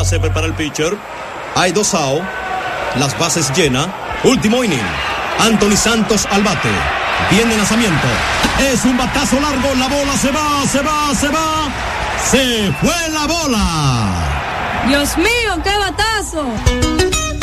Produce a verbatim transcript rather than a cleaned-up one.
Se prepara el pitcher. Hay dos out. Las bases llenas. Último inning. Anthony Santos al bate. Viene lanzamiento. Es un batazo largo. La bola se va, se va, se va. Se fue la bola. Dios mío, qué batazo.